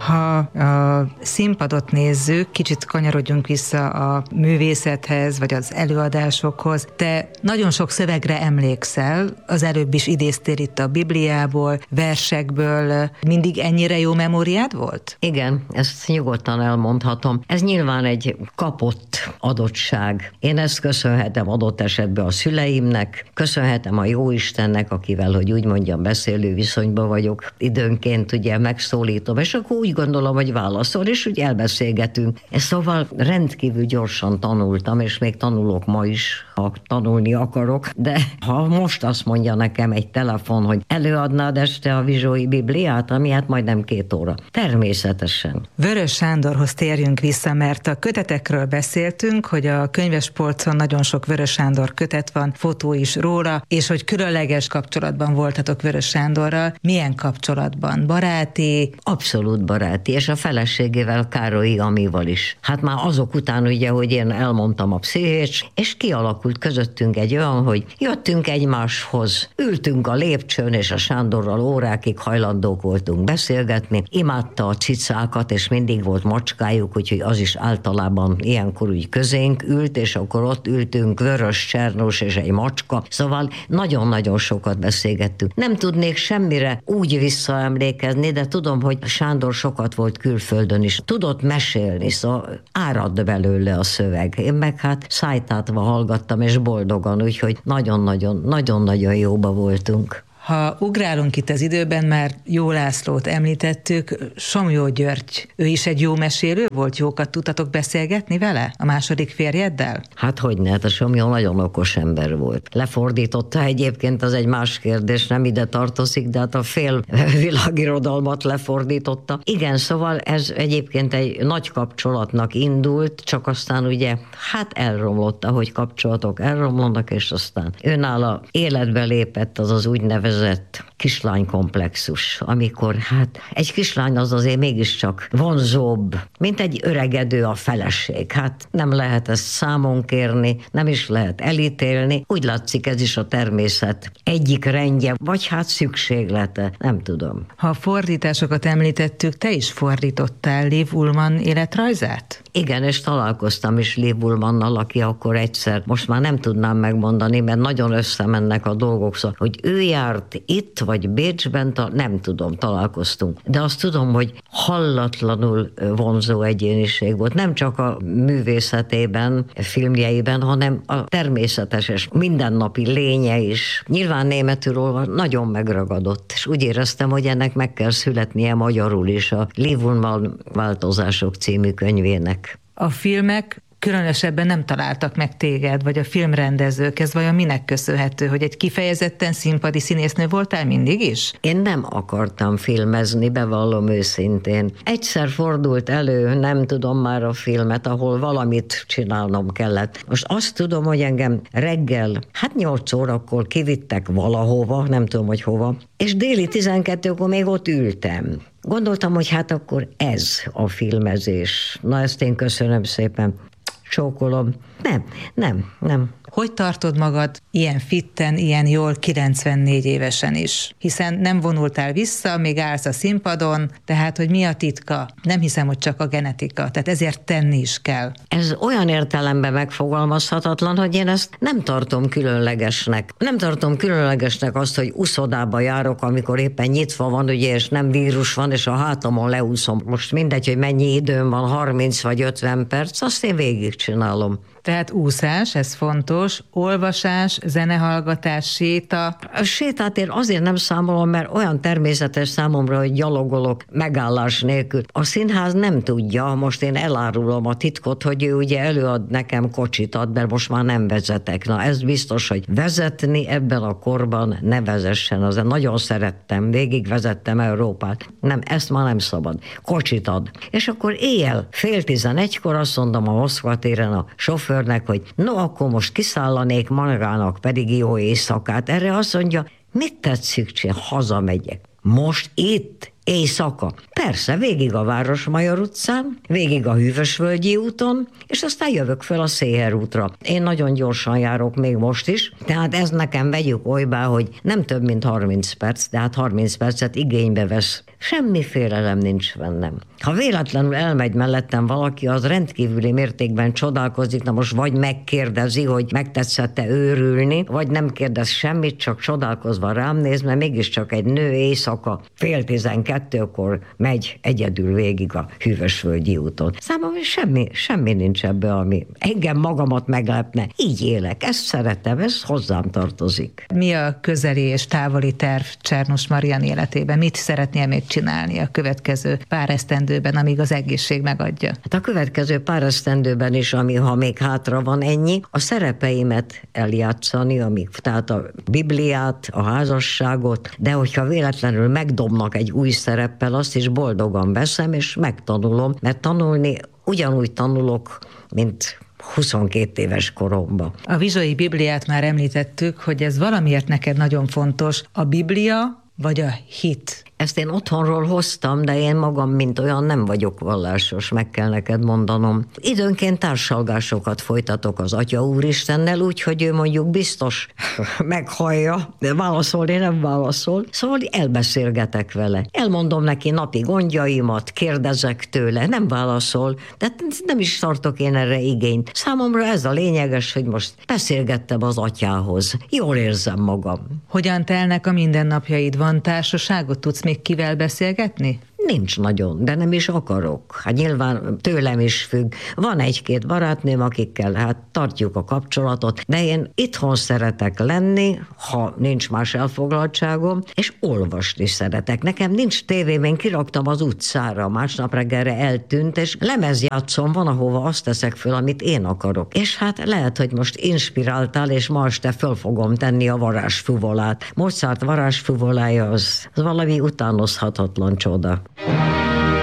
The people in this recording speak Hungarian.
Ha a színpadot nézzük, kicsit kanyarodjunk vissza a művészethez, vagy az előadásokhoz. Te nagyon sok szövegre emlékszel, az előbb is idéztél itt a Bibliából, versekből. Mindig ennyire jó memóriád volt? Igen, ezt nyugodtan elmondhatom. Ez nyilván egy kapott adottság. Én ezt köszönhetem adott esetben a szüleimnek, köszönhetem a Jóistennek, akivel, hogy úgy mondjam, beszélő viszonyban vagyok. Időnként ugye megszólítom, és akkor úgy gondolom, hogy válaszol, és úgy elbeszélgetünk. Szóval rendkívül gyorsan tanultam, és még tanulok ma is, ha tanulni akarok, de ha most azt mondja nekem egy telefon, hogy előadnád este a Vizsói Bibliát, ami hát majdnem 2 óra. Természetesen. Vörös Sándorhoz térjünk vissza, mert a kötetekről beszéltünk, hogy a könyvespolcon nagyon sok Vörös Sándor kötet van, fotó is róla, és hogy különleges kapcsolatban voltatok Vörös Sándorral. Milyen kapcsolatban? Baráti? Abszolút baráti, és a feleségével, Károlyi Amival is. Hát már azok után ugye, hogy én elmondtam a pszichés, és kialakult közöttünk egy olyan, hogy jöttünk egymáshoz, ültünk a lépcsőn, és a Sándorral órákig hajlandók voltunk beszélgetni. Imádta a cicákat, és mindig volt macskájuk, úgyhogy az is általában ilyenkor úgy közénk ült, és akkor ott ültünk, Vörös, Csernus és egy macska. Szóval nagyon-nagyon sokat beszélgettünk. Nem tudnék semmire úgy visszaemlékezni, de tudom, hogy Sándor sokat volt külföldön is. Tudott mesélni, szóval árad belőle a szöveg. Én meg hát szájtátva hallgattam, és boldogan, úgyhogy nagyon-nagyon jóba voltunk. Ha ugrálunk itt az időben, már Jó Lászlót említettük, Somlyó György, ő is egy jó mesélő volt? Jókat tudtatok beszélgetni vele? A második férjeddel? Hát hogyne, hát a Somlyó nagyon okos ember volt. Lefordította egyébként, az egy más kérdés, nem ide tartozik, de hát a fél világirodalmat lefordította. Igen, szóval ez egyébként egy nagy kapcsolatnak indult, csak aztán ugye hát elromlott, ahogy kapcsolatok elromlanak, és aztán őnála életbe lépett az úgynevezett kislánykomplexus, amikor hát egy kislány az azért mégiscsak vonzóbb, mint egy öregedő a feleség. Hát nem lehet ezt számon kérni, nem is lehet elítélni. Úgy látszik, ez is a természet egyik rendje, vagy hát szükséglete, nem tudom. Ha a fordításokat említettük, te is fordítottál Liv Ullmann életrajzát? Igen, és találkoztam is Liv Ullmannnal, aki akkor egyszer, most már nem tudnám megmondani, mert nagyon összemennek a dolgok, szóval, hogy ő járt itt, vagy Bécsben, nem tudom, találkoztunk. De azt tudom, hogy hallatlanul vonzó egyéniség volt. Nem csak a művészetében, filmjeiben, hanem a természetes és mindennapi lénye is. Nyilván németül nagyon megragadott, és úgy éreztem, hogy ennek meg kell születnie magyarul is a Liv Ullmann változások című könyvének. A filmek különösebben nem találtak meg téged, vagy a filmrendezők, ez vajon minek köszönhető, hogy egy kifejezetten színpadi színésznő voltál mindig is? Én nem akartam filmezni, bevallom őszintén. Egyszer fordult elő, nem tudom már a filmet, ahol valamit csinálnom kellett. Most azt tudom, hogy engem reggel, 8 órakor kivittek valahova, nem tudom, hogy hova, és déli 12-kor még ott ültem. Gondoltam, hogy hát akkor ez a filmezés. Na, ezt én köszönöm szépen. Csókolom. Nem. Hogy tartod magad ilyen fitten, ilyen jól 94 évesen is? Hiszen nem vonultál vissza, még állsz a színpadon, tehát hogy mi a titka? Nem hiszem, hogy csak a genetika, tehát ezért tenni is kell. Ez olyan értelemben megfogalmazhatatlan, hogy én ezt nem tartom különlegesnek. Nem tartom különlegesnek azt, hogy uszodába járok, amikor éppen nyitva van, ugye, és nem vírus van, és a hátamon leúszom. Most mindegy, hogy mennyi időm van, 30 vagy 50 perc, azt én végigcsinálom. Tehát úszás, ez fontos, olvasás, zenehallgatás, séta. A sétát én azért nem számolom, mert olyan természetes számomra, hogy gyalogolok megállás nélkül. A színház nem tudja, most én elárulom a titkot, hogy ő ugye előad nekem kocsit ad, mert most már nem vezetek. Na ez biztos, hogy vezetni ebben a korban ne vezessen, azért nagyon szerettem, végigvezettem Európát. Nem, ezt már nem szabad. Kocsit ad. És akkor éjjel, 10:30-kor azt mondom a Moszkva téren a sofőrnek, hogy no, akkor most kiszállanék magának, pedig jó éjszakát. Erre azt mondja, mit tetszik, hazamegyek. Most itt éjszaka. Persze, végig a Városmajor utcán, végig a Hűvösvölgyi úton, és aztán jövök fel a Széher útra. Én nagyon gyorsan járok még most is, tehát ez nekem vegyük olybá, hogy nem több mint 30 perc, de hát 30 percet igénybe vesz. Semmi félelem nincs bennem. Ha véletlenül elmegy mellettem valaki, az rendkívüli mértékben csodálkozik, na most vagy megkérdezi, hogy megtetszett-e őrülni, vagy nem kérdez semmit, csak csodálkozva rám néz, mert mégiscsak egy nő éjszaka 11:30-kor megy egyedül végig a Hűvösvölgyi úton. Számomra semmi nincs ebbe, ami engem magamat meglepne. Így élek, ezt szeretem, ez hozzám tartozik. Mi a közeli és távoli terv Czernos Marian életében? Mit szeretnél még csinálni a következő pár esztendőben, amíg az egészség megadja? Hát a következő pár esztendőben is, ha még hátra van ennyi, a szerepeimet eljátszani, tehát a Bibliát, a házasságot, de hogyha véletlenül megdobnak egy új szereppel, azt is boldogan veszem, és megtanulom, mert tanulni ugyanúgy tanulok, mint 22 éves koromban. A Vizsai Bibliát már említettük, hogy ez valamiért neked nagyon fontos. A Biblia vagy a hit? Ezt én otthonról hoztam, de én magam, mint olyan, nem vagyok vallásos, meg kell neked mondanom. Időnként társalgásokat folytatok az Atya Úristennel, úgyhogy ő mondjuk biztos meghallja, de válaszolni nem válaszol. Szóval elbeszélgetek vele. Elmondom neki napi gondjaimat, kérdezek tőle, nem válaszol, de nem is tartok én erre igényt. Számomra ez a lényeges, hogy most beszélgettem az atyához. Jól érzem magam. Hogyan telnek a mindennapjaid? Van társaságot? Tudsz még kivel beszélgetni? Nincs nagyon, de nem is akarok. Hát nyilván tőlem is függ. Van egy-két barátnőm, akikkel hát tartjuk a kapcsolatot, de én itthon szeretek lenni, ha nincs más elfoglaltságom, és olvasni szeretek. Nekem nincs tévém, én kiraktam az utcára, másnap reggelre eltűnt, és lemezjátszom, van, ahova azt teszek föl, amit én akarok. És hát lehet, hogy most inspiráltál, és ma este föl fogom tenni a varázsfuvolát. Mozart varázsfuvolája az valami utánozhatatlan csoda.